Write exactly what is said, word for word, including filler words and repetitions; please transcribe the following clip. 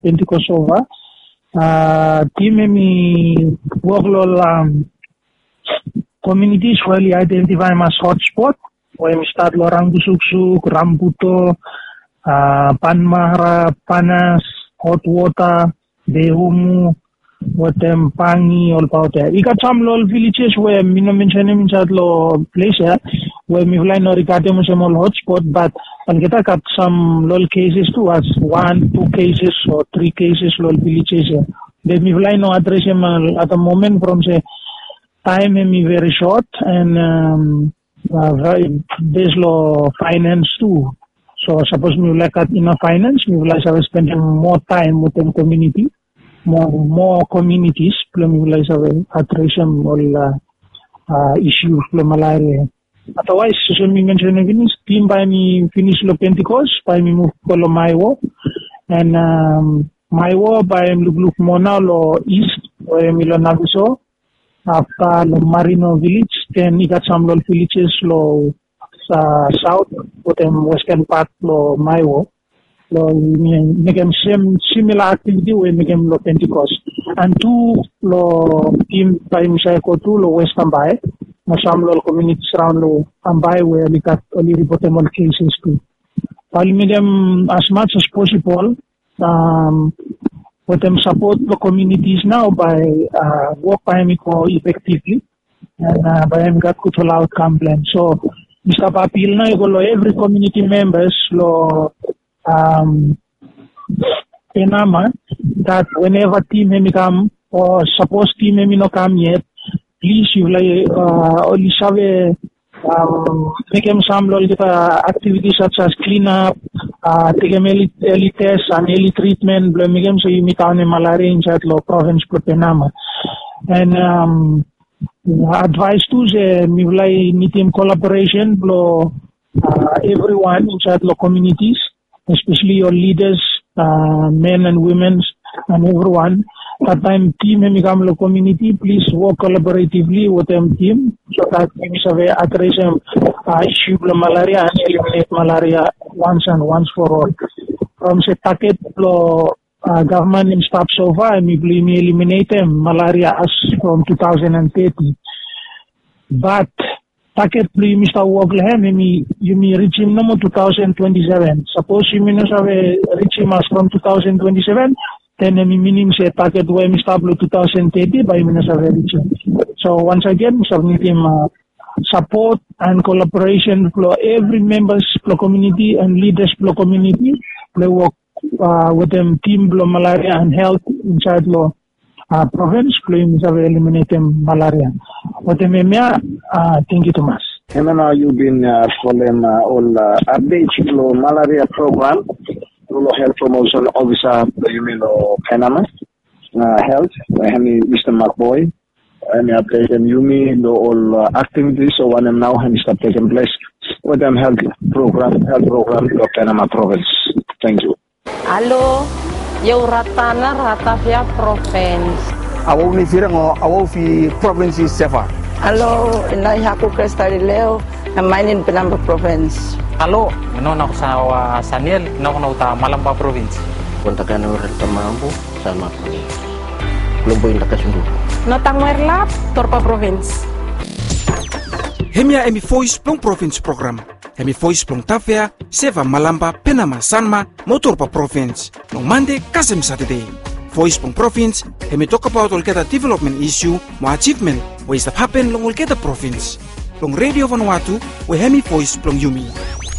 Pentecost uh, team hemi work lol um, communities where we identify as hotspot, where we start lorang Busuksuk, Rambuto, uh, Panmahara, Panas, Hot Water, Behumu, Watem Pangi, all about there. We got some lol villages where we no mention him inside lo place here, where we fly no regard them as a small hotspot, but and get got some lol cases too, as one, two cases or three cases lol villages here. They me fly no address him at the moment from say time him very short and um, uh, very, there's low finance too. So suppose me like at enough finance, me like I was spending more time with the community, more more communities, me like I was addressing all uh, uh, issues for malaria. Otherwise, so me mention again, team by me finish lo Pentecost, by me move to lo Maiwo, and um, Maiwo by me look look more now lo east, where me lo Naviso. After lo Marino village, then we got some little villages lo uh, south, but them western part lo Maiwo. Lo make them same similar activity we make them lo Pentecost. And two lo team by Mishaiko two lo western by, no some little communities around lo Ambai where we got only reportable cases too. I'll make them as much as possible. Um, But them support the communities now by uh, work by me effectively and uh, by me got good outcome plan. So Mister Papil na go every community members lo um penama that whenever team me come or suppose team me no come yet, please you like uh, only have um make them some uh, activities such as clean up, uh, take them early, early tests and early treatment, make them so you meet on malaria in that law province Penama. And um advice to say me like meet in collaboration blow uh, everyone in that law communities, especially your leaders, uh, men and women and everyone. That time team in the community, please work collaboratively with them team so that we may address uh, issue of malaria and eliminate malaria once and once for all. From the packet uh, government in stop so far, we may eliminate them malaria as from two thousand thirty. But packet pre Mister Wogleham, you may reach him no more two thousand twenty-seven. Suppose you may not have reach him as from two thousand twenty-seven. Then I meaning say target where we start two thousand thirty by Minister So once again, we submit him uh, support and collaboration for every members for community and leaders for community. They work uh, with them team for malaria and health inside law uh, province. Playing eliminate them malaria. What them uh, thank you too much. And now you've been uh, following uh, all uh, updates for malaria program. Rural Health Promotion Officer, you mean, Panama uh, Health, Mister McBoy, and update and you mean all uh, activities so one now and start taking place with them health program, health program of Panama Province. Thank you. Hello, yo ratana ratavia province. Awo ni firang o awo fi province sefa. Hello, inay haku Cristalileo, na mainin Panama Province. Halo, no na sa Saniel, no na ta Malamba Province. Kontakan orang Tamambu sama Province. Lumboy na kasundu. No Tangmerlap, Torpa Province. Hemia emi voice plong province program. Hemi voice plong Tafea, Seva Malamba, Penama, Sanma, Motorpa Province. No Monday, Kasem Saturday. Voice plong province, hemi talk about Olketa development issue, mo achievement, what is that happen long Olketa province. Plong Radio Vanuatu, we hemi voice plong Yumi.